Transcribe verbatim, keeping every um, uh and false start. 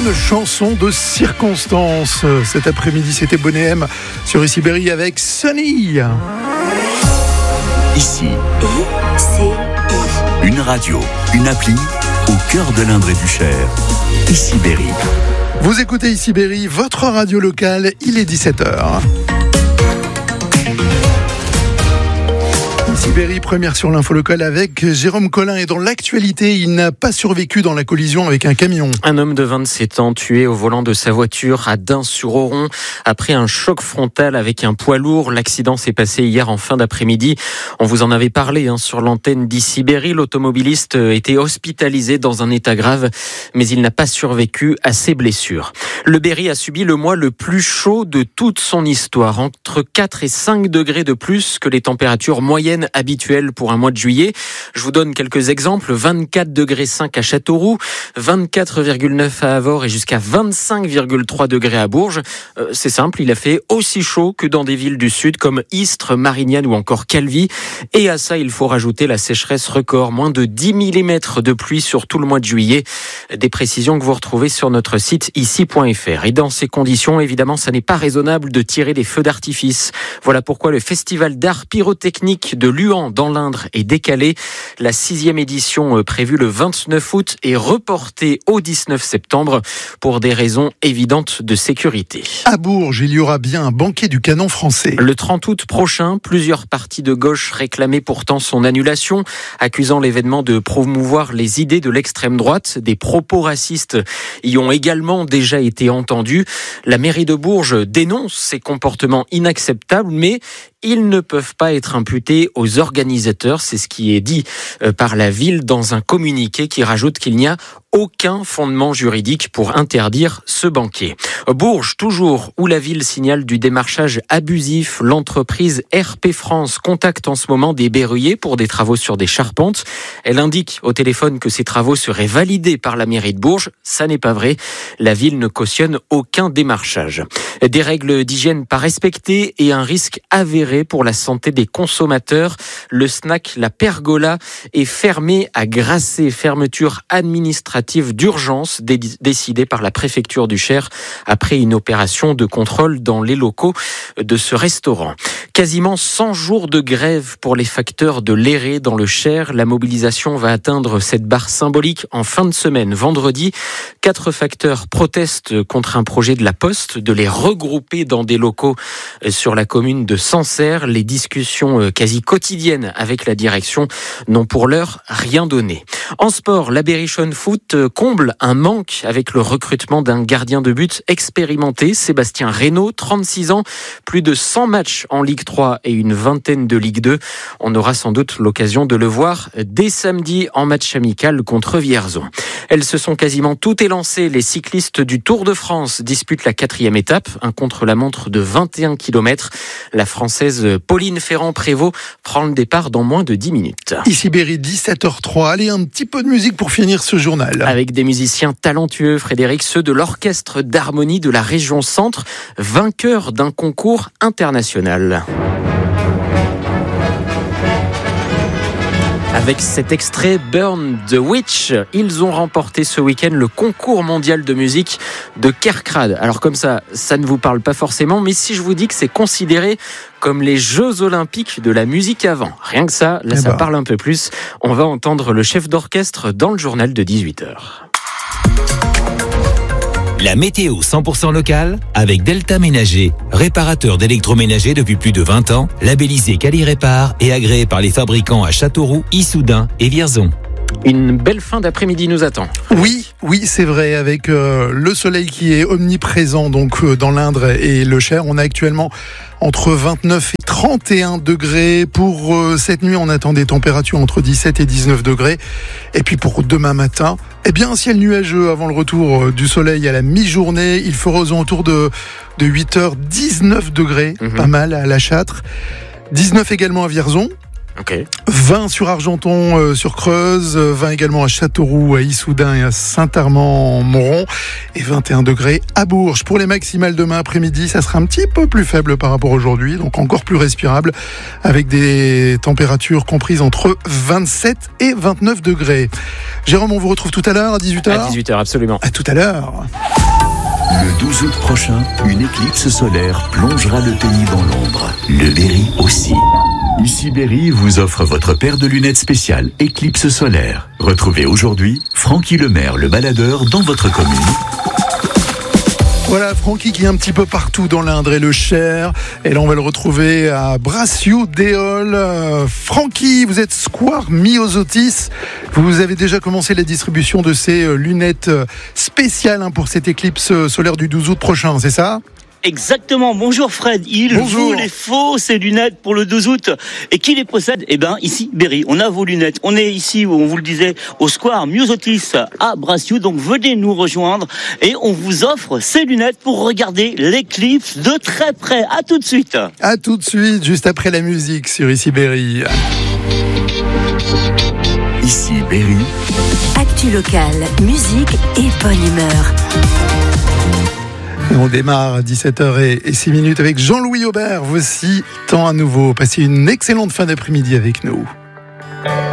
une chanson de circonstance. Cet après-midi, c'était Bonnet M sur Ici Berry avec Sunny. Ici, I C I. une radio, une appli au cœur de l'Indre et du Cher. Ici Berry. Vous écoutez Ici Berry, votre radio locale, il est dix-sept heures. Ici Berry, première sur l'info locale avec Jérôme Collin. Et dans l'actualité, il n'a pas survécu dans la collision avec un camion. Un homme de vingt-sept ans tué au volant de sa voiture à Dun-sur-Oron après un choc frontal avec un poids lourd. L'accident s'est passé hier en fin d'après-midi. On vous en avait parlé hein, sur l'antenne d'Ici Berry. L'automobiliste était hospitalisé dans un état grave, mais il n'a pas survécu à ses blessures. Le Berry a subi le mois le plus chaud de toute son histoire, entre quatre et cinq degrés de plus que les températures moyennes habituelles pour un mois de juillet. Je vous donne quelques exemples. vingt-quatre degrés cinq à Châteauroux, vingt-quatre virgule neuf à Avord et jusqu'à vingt-cinq virgule trois degrés à Bourges. Euh, c'est simple, il a fait aussi chaud que dans des villes du sud comme Istres, Marignane ou encore Calvi. Et à ça, il faut rajouter la sécheresse record, moins de dix millimètres de pluie sur tout le mois de juillet. Des précisions que vous retrouvez sur notre site ici point f r. Et dans ces conditions, évidemment, ça n'est pas raisonnable de tirer des feux d'artifice. Voilà pourquoi le festival d'art pyrotechnique de Luan dans l'Indre est décalé. La sixième édition prévue le vingt-neuf août est reportée au dix-neuf septembre pour des raisons évidentes de sécurité. À Bourges, il y aura bien un banquet du canon français. Le trente août prochain, plusieurs partis de gauche réclamaient pourtant son annulation, accusant l'événement de promouvoir les idées de l'extrême droite. Des propos racistes y ont également déjà été entendus. La mairie de Bourges dénonce ces comportements inacceptables, mais ils ne peuvent pas être imputés aux organisateurs. C'est ce qui est dit par la ville dans un communiqué qui rajoute qu'il n'y a aucun fondement juridique pour interdire ce banquet. Bourges, toujours, où la ville signale du démarchage abusif. L'entreprise R P France contacte en ce moment des berruyers pour des travaux sur des charpentes. Elle indique au téléphone que ces travaux seraient validés par la mairie de Bourges. Ça n'est pas vrai. La ville ne cautionne aucun démarchage. Des règles d'hygiène pas respectées et un risque avéré pour la santé des consommateurs. Le snack La Pergola est fermé à Grasset. Fermeture administrative d'urgence décidée par la préfecture du Cher après une opération de contrôle dans les locaux de ce restaurant. Quasiment cent jours de grève pour les facteurs de l'Éré dans le Cher. La mobilisation va atteindre cette barre symbolique en fin de semaine. Vendredi, quatre facteurs protestent contre un projet de la Poste de les regrouper dans des locaux sur la commune de Sancerre. Les discussions quasi quotidiennes avec la direction n'ont pour l'heure rien donné. En sport, la Berrichonne Foot comble un manque avec le recrutement d'un gardien de but expérimenté, Sébastien Reynaud, trente-six ans, plus de cent matchs en Ligue trois et une vingtaine de Ligue deux. On aura sans doute l'occasion de le voir dès samedi en match amical contre Vierzon. Elles se sont quasiment toutes élancées. Les cyclistes du Tour de France disputent la quatrième étape, un contre-la-montre de vingt et un kilomètres. La Française Pauline Ferrand-Prévot prend le départ dans moins de dix minutes. Ici Berry, dix-sept heures trois. Allez, un petit peu de musique pour finir ce journal. Avec des musiciens talentueux, Frédéric, ceux de l'Orchestre d'harmonie de la région Centre, vainqueur d'un concours international. Avec cet extrait Burn the Witch, ils ont remporté ce week-end le concours mondial de musique de Kerkrade. Alors comme ça, ça ne vous parle pas forcément, mais si je vous dis que c'est considéré comme les Jeux Olympiques de la musique avant, rien que ça, là eh ça bah. parle un peu plus. On va entendre le chef d'orchestre dans le journal de dix-huit heures. La météo cent pour cent locale avec Delta Ménager, réparateur d'électroménager depuis plus de vingt ans, labellisé Quali-Répar et agréé par les fabricants à Châteauroux, Issoudun et Vierzon. Une belle fin d'après-midi nous attend. Oui, oui, c'est vrai. Avec euh, le soleil qui est omniprésent donc euh, dans l'Indre et le Cher, on a actuellement entre vingt-neuf et trente et un degrés. Pour euh, cette nuit, on attend des températures entre dix-sept et dix-neuf degrés. Et puis pour demain matin, eh bien un ciel nuageux avant le retour du soleil à la mi-journée. Il fera aux alentours de, de huit heures dix-neuf degrés, mmh. Pas mal à La Châtre. dix-neuf également à Vierzon. Okay. vingt sur Argenton, euh, sur Creuse, vingt également à Châteauroux, à Issoudun et à Saint-Armand-en-Moron, et vingt et un degrés à Bourges. Pour les maximales demain après-midi, ça sera un petit peu plus faible par rapport à aujourd'hui, donc encore plus respirable, avec des températures comprises entre vingt-sept et vingt-neuf degrés. Jérôme, on vous retrouve tout à l'heure à dix-huit heures. À dix-huit heures, absolument. À tout à l'heure. Le douze août prochain, une éclipse solaire plongera le pays dans l'ombre. Le Berry aussi. Ici Berry vous offre votre paire de lunettes spéciales Éclipse solaire. Retrouvez aujourd'hui Francky Lemaire, le baladeur, dans votre commune. Voilà, Francky qui est un petit peu partout dans l'Indre et le Cher. Et là, on va le retrouver à Brassiou-Déol. Euh, Francky, vous êtes Square Myosotis. Vous avez déjà commencé la distribution de ces euh, lunettes euh, spéciales hein, pour cette éclipse euh, solaire du douze août prochain, c'est ça ? Exactement. Bonjour Fred. Il Bonjour. vous les faut ces lunettes pour le douze août. Et qui les possède ? Eh ben, ici, Berry. On a vos lunettes. On est ici, on vous le disait, au Square Myosotis à Brassiou. Donc, venez nous rejoindre et on vous offre ces lunettes pour regarder l'éclipse de très près. À tout de suite. À tout de suite, juste après la musique sur Ici Berry. Ici Berry. Actu locale, musique et bonne humeur. On démarre à dix-sept heures six minutes avec Jean-Louis Aubert. Voici Temps à nouveau. Passez une excellente fin d'après-midi avec nous.